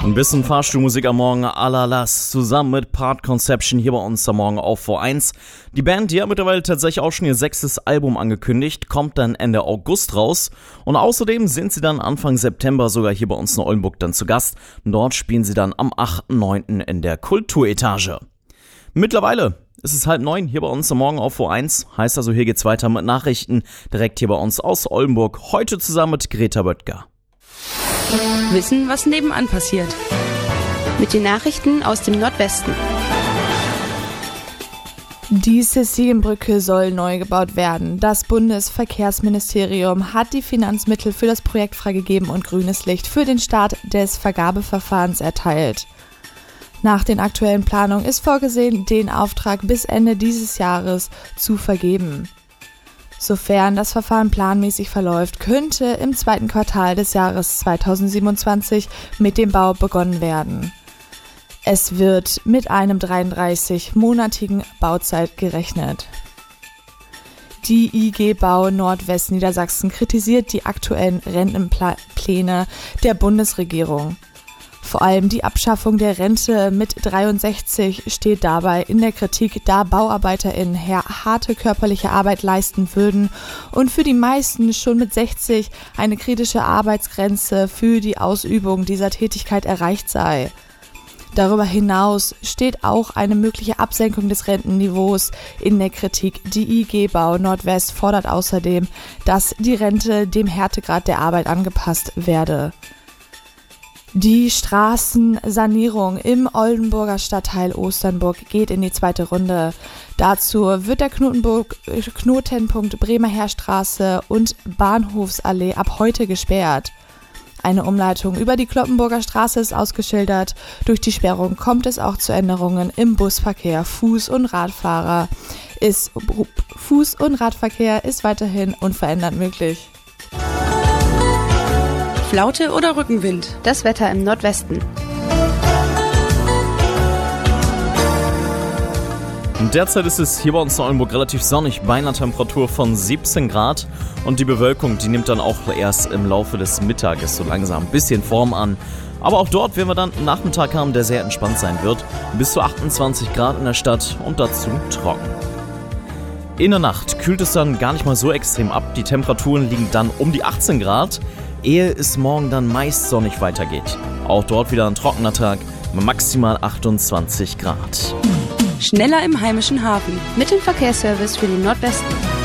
Ein bisschen Fahrstuhlmusik am Morgen à la Lass, zusammen mit Part Conception hier bei uns am Morgen auf V1. Die Band, die hat mittlerweile tatsächlich auch schon ihr 6. Album angekündigt, kommt dann Ende August raus. Und außerdem sind sie dann Anfang September sogar hier bei uns in Oldenburg dann zu Gast. Dort spielen sie dann am 8.9. in der Kulturetage. Mittlerweile ist es 8:30 hier bei uns am Morgen auf V1. Heißt also, hier geht's weiter mit Nachrichten direkt hier bei uns aus Oldenburg. Heute zusammen mit Greta Böttger. Wissen, was nebenan passiert. Mit den Nachrichten aus dem Nordwesten. Die Cäcilienbrücke soll neu gebaut werden. Das Bundesverkehrsministerium hat die Finanzmittel für das Projekt freigegeben und grünes Licht für den Start des Vergabeverfahrens erteilt. Nach den aktuellen Planungen ist vorgesehen, den Auftrag bis Ende dieses Jahres zu vergeben. Sofern das Verfahren planmäßig verläuft, könnte im 2. Quartal des Jahres 2027 mit dem Bau begonnen werden. Es wird mit einem 33-monatigen Bauzeit gerechnet. Die IG Bau Nordwestniedersachsen kritisiert die aktuellen Rentenpläne der Bundesregierung. Vor allem die Abschaffung der Rente mit 63 steht dabei in der Kritik, da BauarbeiterInnen harte körperliche Arbeit leisten würden und für die meisten schon mit 60 eine kritische Arbeitsgrenze für die Ausübung dieser Tätigkeit erreicht sei. Darüber hinaus steht auch eine mögliche Absenkung des Rentenniveaus in der Kritik. Die IG Bau Nordwest fordert außerdem, dass die Rente dem Härtegrad der Arbeit angepasst werde. Die Straßensanierung im Oldenburger Stadtteil Osternburg geht in die 2. Runde. Dazu wird der Knotenpunkt Bremer Heerstraße und Bahnhofsallee ab heute gesperrt. Eine Umleitung über die Cloppenburger Straße ist ausgeschildert. Durch die Sperrung kommt es auch zu Änderungen im Busverkehr. Fuß- und Radverkehr ist weiterhin unverändert möglich. Flaute oder Rückenwind? Das Wetter im Nordwesten. Und derzeit ist es hier bei uns in Oldenburg relativ sonnig, bei einer Temperatur von 17 Grad. Und die Bewölkung, die nimmt dann auch erst im Laufe des Mittages so langsam ein bisschen Form an. Aber auch dort werden wir dann einen Nachmittag haben, der sehr entspannt sein wird. Bis zu 28 Grad in der Stadt und dazu trocken. In der Nacht kühlt es dann gar nicht mal so extrem ab. Die Temperaturen liegen dann um die 18 Grad. Ehe es morgen dann meist sonnig weitergeht. Auch dort wieder ein trockener Tag mit maximal 28 Grad. Schneller im heimischen Hafen. Mit dem Verkehrsservice für den Nordwesten.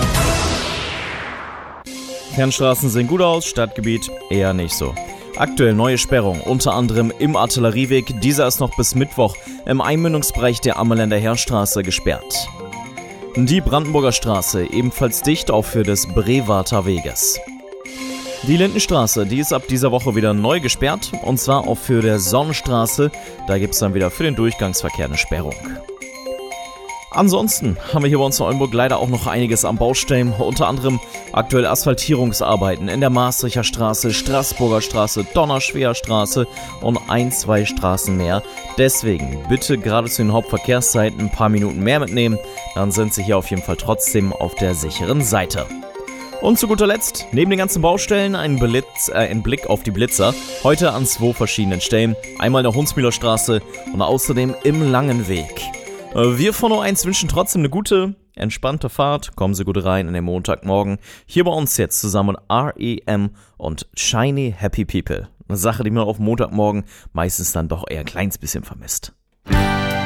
Fernstraßen sehen gut aus, Stadtgebiet eher nicht so. Aktuell neue Sperrung, unter anderem im Artillerieweg. Dieser ist noch bis Mittwoch im Einmündungsbereich der Ammerländer Heerstraße gesperrt. Die Brandenburger Straße ebenfalls dicht, auch für des Brewarter Weges. Die Lindenstraße, die ist ab dieser Woche wieder neu gesperrt, und zwar auch für der Sonnenstraße. Da gibt es dann wieder für den Durchgangsverkehr eine Sperrung. Ansonsten haben wir hier bei uns in Oldenburg leider auch noch einiges am Baustellen, unter anderem aktuell Asphaltierungsarbeiten in der Maastrichter Straße, Straßburger Straße, Donnerschwer Straße und 2 Straßen mehr. Deswegen bitte gerade zu den Hauptverkehrszeiten ein paar Minuten mehr mitnehmen, dann sind Sie hier auf jeden Fall trotzdem auf der sicheren Seite. Und zu guter Letzt, neben den ganzen Baustellen, ein Blick auf die Blitzer. Heute an 2 verschiedenen Stellen. Einmal in der Hunsmühler Straße und außerdem im Langen Weg. Wir von O1 wünschen trotzdem eine gute, entspannte Fahrt. Kommen Sie gut rein in den Montagmorgen. Hier bei uns jetzt zusammen R.E.M. und Shiny Happy People. Eine Sache, die man auf Montagmorgen meistens dann doch eher ein kleines bisschen vermisst.